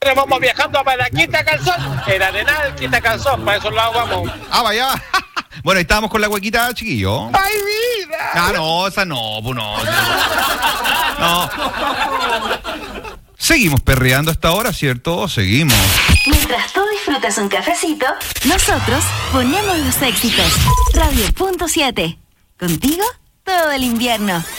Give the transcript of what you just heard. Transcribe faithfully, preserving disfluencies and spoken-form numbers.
vamos viajando para Quita Calzón. El Arenal, Quita Calzón, para esos lados vamos. Ah, vaya. Bueno, ahí estábamos con la huequita, chiquillo. ¡Ay, vida! Ah, no, esa no, pues no. No. Seguimos perreando hasta ahora, ¿cierto? Seguimos. Mientras tú disfrutas un cafecito, nosotros ponemos los éxitos. Radio punto siete. Contigo todo el invierno.